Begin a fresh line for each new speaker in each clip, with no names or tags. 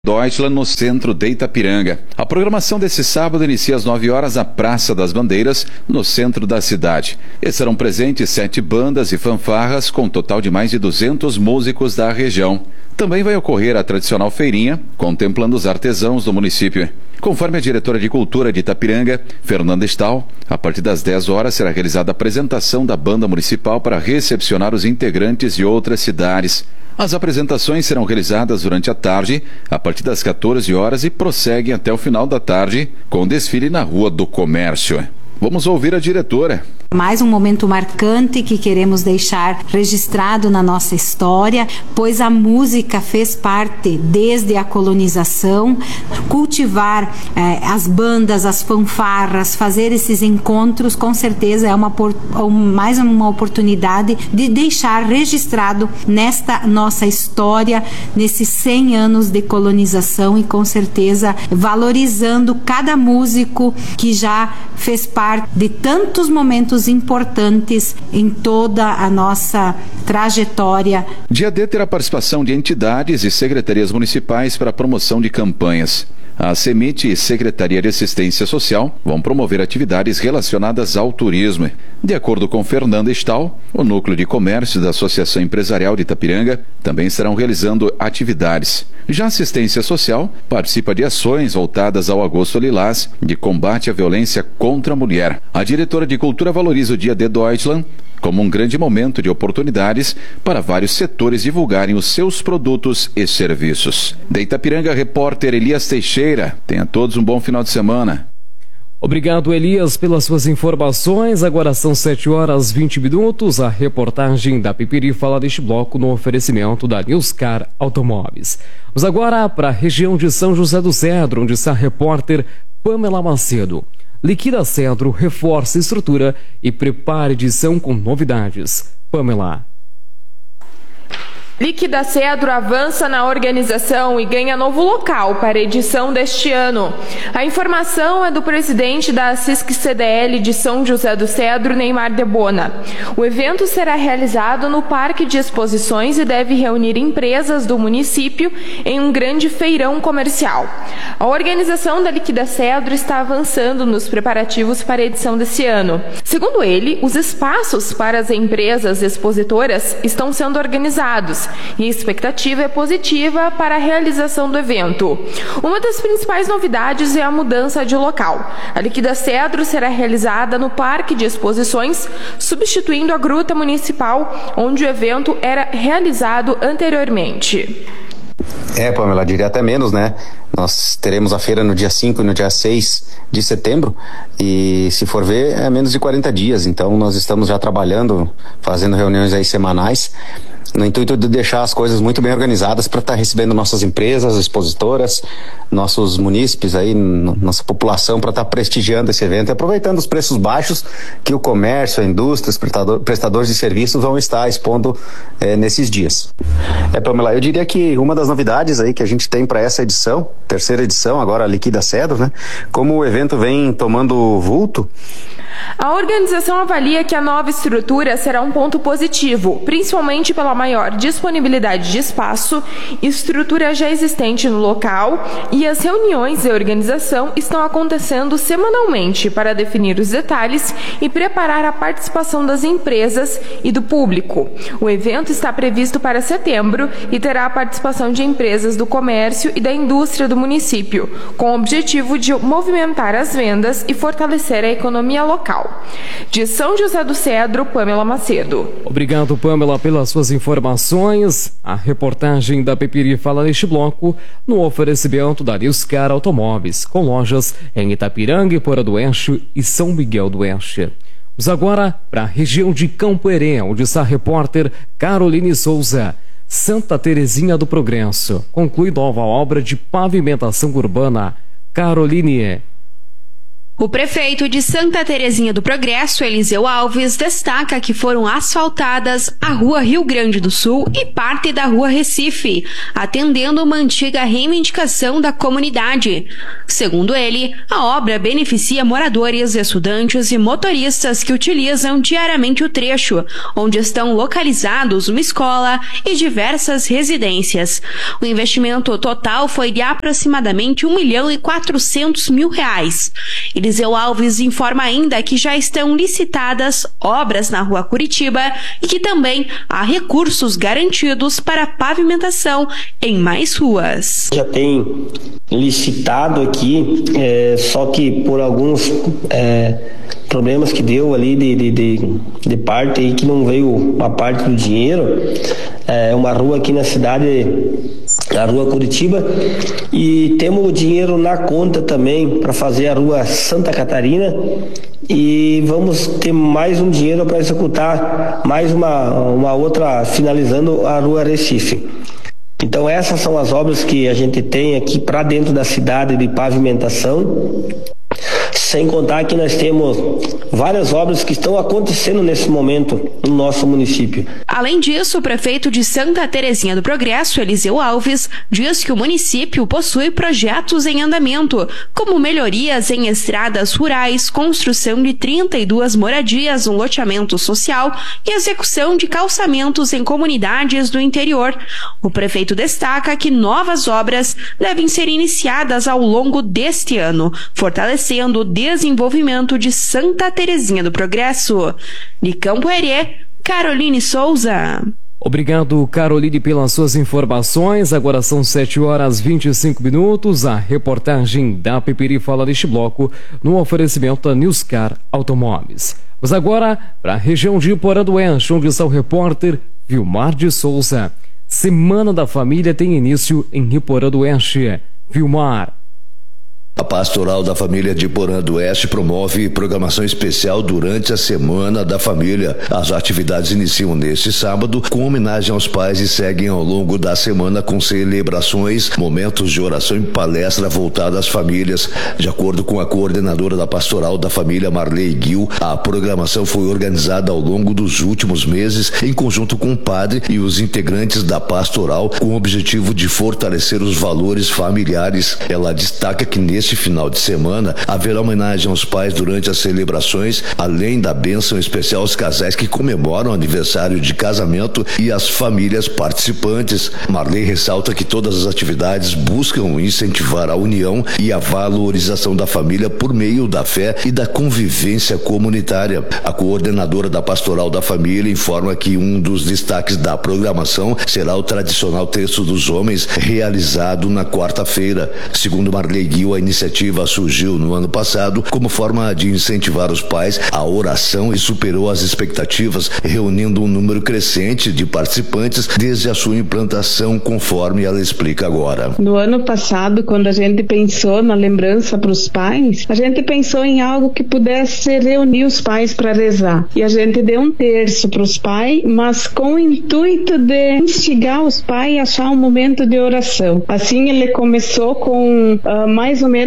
Deutschland, no centro de Itapiranga. A programação desse sábado inicia às 9 horas na Praça das Bandeiras, no centro da cidade. Estarão presentes 7 bandas e fanfarras, com um total de mais de 200 músicos da região. Também vai ocorrer a tradicional feirinha, contemplando os artesãos do município. Conforme a diretora de Cultura de Itapiranga, Fernanda Stahl, a partir das 10 horas será realizada a apresentação da banda municipal para recepcionar os integrantes de outras cidades. As apresentações serão realizadas durante a tarde, a partir das 14 horas e prosseguem até o final da tarde, com desfile na Rua do Comércio. Vamos ouvir a diretora.
Mais um momento marcante que queremos deixar registrado na nossa história, pois a música fez parte desde a colonização. Cultivar as bandas, as fanfarras, fazer esses encontros, com certeza é mais uma oportunidade de deixar registrado nesta nossa história, nesses 100 anos de colonização, e com certeza valorizando cada músico que já fez parte de tantos momentos importantes em toda a nossa trajetória.
Dia D terá participação de entidades e secretarias municipais para a promoção de campanhas. A CEMIT e Secretaria de Assistência Social vão promover atividades relacionadas ao turismo. De acordo com Fernanda Stahl, o Núcleo de Comércio da Associação Empresarial de Itapiranga também estarão realizando atividades. Já a Assistência Social participa de ações voltadas ao Agosto Lilás, de combate à violência contra a mulher. A diretora de Cultura valoriza o Dia D Deutschland como um grande momento de oportunidades para vários setores divulgarem os seus produtos e serviços. De Itapiranga, repórter Elias Teixeira. Tenha todos um bom final de semana.
Obrigado, Elias, pelas suas informações. Agora são 7 horas 20 minutos. A reportagem da Pipiri fala deste bloco no oferecimento da Newscar Automóveis. Vamos agora para a região de São José do Cedro, onde está a repórter Pamela Macedo. Liquida Cedro, reforça a estrutura e prepara edição com novidades. Pamela.
Liquida Cedro avança na organização e ganha novo local para a edição deste ano. A informação é do presidente da CISC-CDL de São José do Cedro, Neymar Debona. O evento será realizado no Parque de Exposições e deve reunir empresas do município em um grande feirão comercial. A organização da Liquida Cedro está avançando nos preparativos para a edição desse ano. Segundo ele, os espaços para as empresas expositoras estão sendo organizados e a expectativa é positiva para a realização do evento. Uma das principais novidades é a mudança de local. A Liquida Cedro será realizada no Parque de Exposições, substituindo a Gruta Municipal, onde o evento era realizado anteriormente.
Pamela, diria até menos, né? Nós teremos a feira no dia 5 e no dia 6 de setembro e, se for ver, é menos de 40 dias. Então, nós estamos já trabalhando, fazendo reuniões aí semanais, no intuito de deixar as coisas muito bem organizadas para estar recebendo nossas empresas, expositoras, nossos munícipes aí, nossa população, para estar prestigiando esse evento e aproveitando os preços baixos que o comércio, a indústria, os prestadores de serviços vão estar expondo nesses dias. Pamela, eu diria que uma das novidades aí que a gente tem para essa edição, terceira edição, agora a Liquida Cedro, né? Como o evento vem tomando vulto,
a organização avalia que a nova estrutura será um ponto positivo, principalmente pela maior disponibilidade de espaço, estrutura já existente no local, e as reuniões de organização estão acontecendo semanalmente para definir os detalhes e preparar a participação das empresas e do público. O evento está previsto para setembro e terá a participação de empresas do comércio e da indústria do município, com o objetivo de movimentar as vendas e fortalecer a economia local. De São José do Cedro, Pamela Macedo.
Obrigado, Pamela, pelas suas informações. A reportagem da Pipiri fala neste bloco no oferecimento da Newscar Automóveis, com lojas em Itapiranga, Porã do Oeste e São Miguel do Oeste. Vamos agora para a região de Campo Herê, onde está a repórter Caroline Souza. Santa Terezinha do Progresso conclui nova obra de pavimentação urbana. Caroline.
O prefeito de Santa Terezinha do Progresso, Eliseu Alves, destaca que foram asfaltadas a Rua Rio Grande do Sul e parte da Rua Recife, atendendo uma antiga reivindicação da comunidade. Segundo ele, a obra beneficia moradores, estudantes e motoristas que utilizam diariamente o trecho, onde estão localizados uma escola e diversas residências. O investimento total foi de aproximadamente R$1.400.000. Eliseu Alves informa ainda que já estão licitadas obras na Rua Curitiba e que também há recursos garantidos para pavimentação em mais ruas.
Já tem licitado aqui, só que por alguns problemas que deu ali de parte aí que não veio a parte do dinheiro, uma rua aqui na cidade, a Rua Curitiba, e temos o dinheiro na conta também para fazer a Rua Santa Catarina, e vamos ter mais um dinheiro para executar mais uma outra, finalizando a Rua Recife. Então essas são as obras que a gente tem aqui para dentro da cidade de pavimentação, sem contar que nós temos várias obras que estão acontecendo nesse momento no nosso município.
Além disso, o prefeito de Santa Terezinha do Progresso, Eliseu Alves, diz que o município possui projetos em andamento, como melhorias em estradas rurais, construção de 32 moradias no loteamento social e execução de calçamentos em comunidades do interior. O prefeito destaca que novas obras devem ser iniciadas ao longo deste ano, fortalecendo o desenvolvimento de Santa Terezinha do Progresso. De Campo Herê, Caroline Souza.
Obrigado, Caroline, pelas suas informações. Agora são 7h25. A reportagem da Pipiri fala deste bloco no oferecimento da Newscar Automóveis. Mas agora para a região de Iporã do Oeste, onde está o repórter Vilmar de Souza. Semana da Família tem início em Iporã do Oeste. Vilmar.
A Pastoral da Família de Iporã do Oeste promove programação especial durante a Semana da Família. As atividades iniciam neste sábado com homenagem aos pais e seguem ao longo da semana com celebrações, momentos de oração e palestra voltada às famílias. De acordo com a coordenadora da Pastoral da Família, Marley Gil, a programação foi organizada ao longo dos últimos meses em conjunto com o padre e os integrantes da Pastoral com o objetivo de fortalecer os valores familiares. Ela destaca que neste final de semana haverá homenagem aos pais durante as celebrações, além da bênção especial aos casais que comemoram o aniversário de casamento e as famílias participantes. Marley ressalta que todas as atividades buscam incentivar a união e a valorização da família por meio da fé e da convivência comunitária. A coordenadora da Pastoral da Família informa que um dos destaques da programação será o tradicional Terço dos Homens, realizado na quarta-feira. Segundo Marley Gil, a iniciativa surgiu no ano passado como forma de incentivar os pais à oração e superou as expectativas, reunindo um número crescente de participantes desde a sua implantação, conforme ela explica agora.
No ano passado, quando a gente pensou na lembrança para os pais, a gente pensou em algo que pudesse reunir os pais para rezar. E a gente deu um terço para os pais, mas com o intuito de instigar os pais a achar um momento de oração. Assim, ele começou com mais ou menos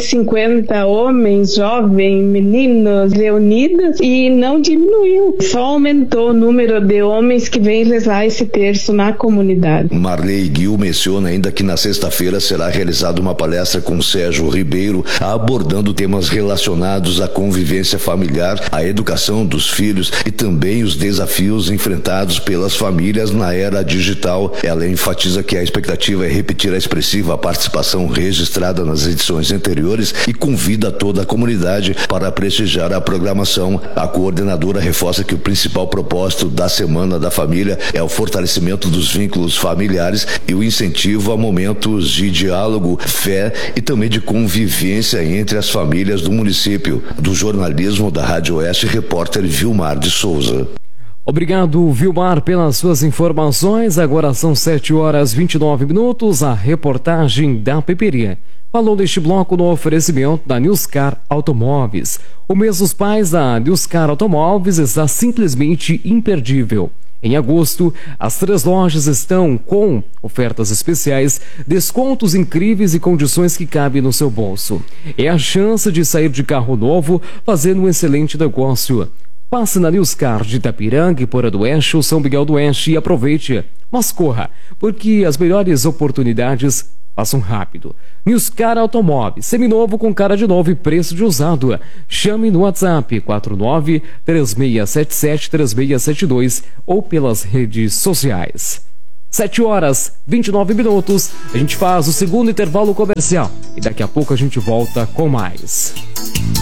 150 homens, jovens, meninos reunidos e não diminuiu, só aumentou o número de homens que vêm rezar esse terço na comunidade.
Marley Gil menciona ainda que na sexta-feira será realizada uma palestra com Sérgio Ribeiro, abordando temas relacionados à convivência familiar, à educação dos filhos e também os desafios enfrentados pelas famílias na era digital. Ela enfatiza que a expectativa é repetir a expressiva participação registrada nas edições anteriores e convida toda a comunidade para prestigiar a programação. A coordenadora reforça que o principal propósito da Semana da Família é o fortalecimento dos vínculos familiares e o incentivo a momentos de diálogo, fé e também de convivência entre as famílias do município. Do jornalismo da Rádio Oeste, repórter Vilmar de Souza.
Obrigado, Vilmar, pelas suas informações. Agora são 7h29. A reportagem da Pipiri falou deste bloco no oferecimento da Newscar Automóveis. O mês dos pais da Newscar Automóveis está simplesmente imperdível. Em agosto, as 3 lojas estão com ofertas especiais, descontos incríveis e condições que cabem no seu bolso. É a chance de sair de carro novo fazendo um excelente negócio. Passe na Newscar de Itapiranga, Iporã do Oeste ou São Miguel do Oeste e aproveite. Mas corra, porque as melhores oportunidades passam rápido. Newscar Automóveis, seminovo com cara de novo e preço de usado. Chame no WhatsApp 49-3677-3672 ou pelas redes sociais. 7h29. A gente faz o segundo intervalo comercial e daqui a pouco a gente volta com mais.